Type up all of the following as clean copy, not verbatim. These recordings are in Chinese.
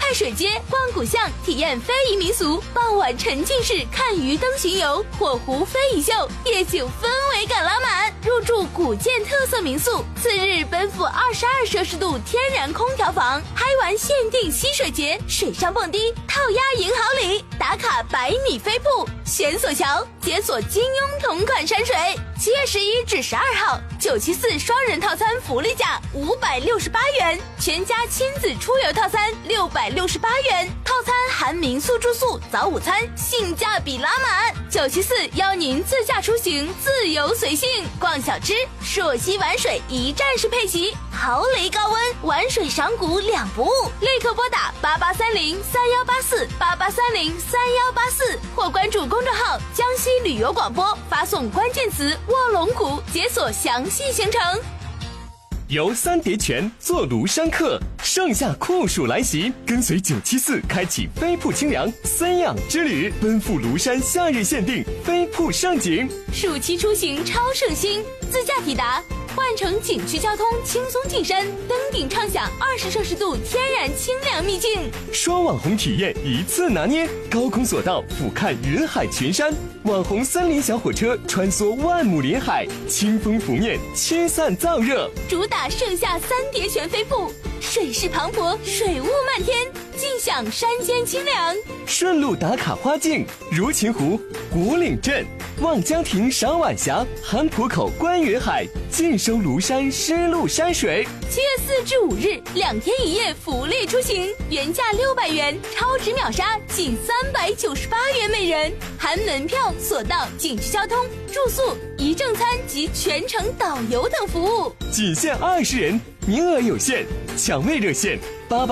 拜水街、逛古巷，体验非遗民俗；傍晚沉浸式看鱼灯巡游，火湖非遗秀，夜景氛围感拉满。入住古建特色民宿，次日奔赴22摄氏度天然空调房，嗨玩限定吸水节，水上蹦迪，套鸭银行里，打卡100米飞瀑，悬索桥，解锁金庸同款山水。7月11至12号，974双人套餐福利价568元，全家亲子出游套餐668元，套餐含民宿住宿、早午餐，性价比拉满。974邀您自驾出行，自由随性，逛小吃，朔溪玩水一站式配齐，豪雷高温，玩水赏古2不误。立刻拨打8830318488303184，或关注公众号江西旅游广播，发送关键词卧龙谷，解锁详细行程。 游三叠泉，坐庐山客，盛夏酷暑来袭，跟随974开启飞瀑清凉3样之旅，奔赴庐山夏日限定飞瀑盛景。 暑期出行超省心，自驾抵达，换乘景区交通轻松进山，登顶畅享20摄氏度天然清凉秘境。 双网红体验一次拿捏，高空索道俯瞰云海群山，网红森林小火车穿梭万亩林海，清风拂面，驱散燥热。 主打盛夏三叠泉飞瀑，水势磅礴，水雾漫天，尽享山间清凉。 顺路打卡花境，如琴湖、古岭镇、望江亭赏晚霞，韩浦口观云海，尽收庐山湿漉山水。 7月4至5日2天1夜福利出行，原价600元，超值秒杀仅398元每人，含门票、索道、景区交通、住宿、一正餐及全程导游等服务， 仅限20人，名额有限，抢位热线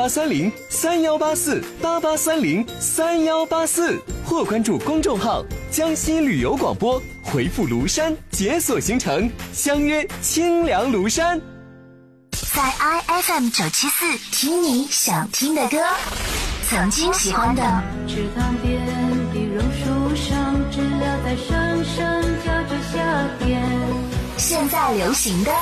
8830318488303184，或关注公众号江西旅游广播，回复庐山解锁行程，相约清凉庐山。 在 IFM 974听你想听的歌，曾经喜欢的， 池塘边的榕树上，知了在声声叫着夏天。 现在流行的，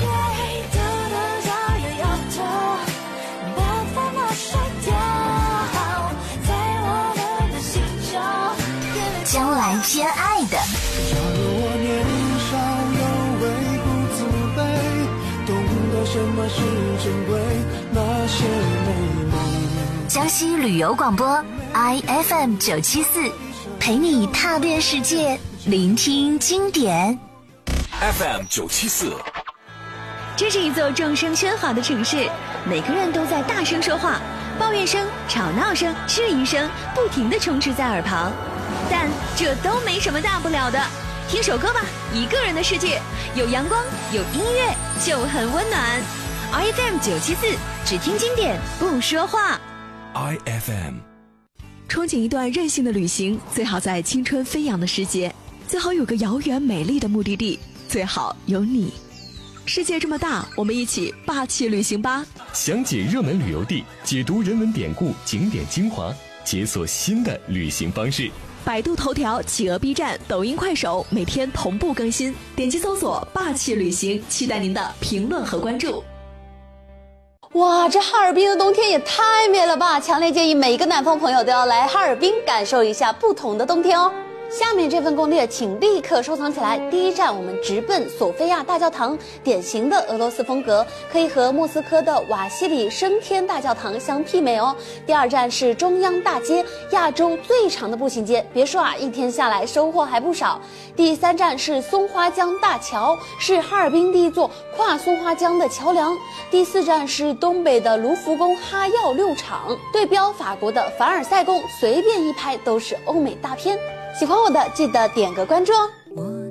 将来偏爱的。 假如我年少有为不自卑，懂得什么是珍贵，那些美梦。 江西旅游广播 IFM 974，陪你踏遍世界，聆听经典。 FM 974， 这是一座众声喧哗的城市，每个人都在大声说话，抱怨声、吵闹声、质疑声不停地充斥在耳旁。但这都没什么大不了的，听首歌吧，一个人的世界，有阳光，有音乐，就很温暖。IFM 974，只听经典，不说话。 IFM， 憧憬一段任性的旅行，最好在青春飞扬的时节，最好有个遥远美丽的目的地，最好有你。世界这么大，我们一起霸气旅行吧！ 详解热门旅游地，解读人文典故、景点精华，解锁新的旅行方式。 百度头条、企鹅 B 站、抖音、快手每天同步更新，点击搜索霸气旅行，期待您的评论和关注。 哇，这哈尔滨的冬天也太美了吧！强烈建议每一个南方朋友都要来哈尔滨感受一下不同的冬天哦。下面这份攻略请立刻收藏起来。第一站，我们直奔索菲亚大教堂，典型的俄罗斯风格，可以和莫斯科的瓦西里升天大教堂相媲美哦。第二站是中央大街，亚洲最长的步行街，别说啊，一天下来收获还不少。第三站是松花江大桥，是哈尔滨第一座跨松花江的桥梁。第四站是东北的卢浮宫哈药六厂，对标法国的凡尔赛宫，随便一拍都是欧美大片。喜欢我的记得点个关注哦。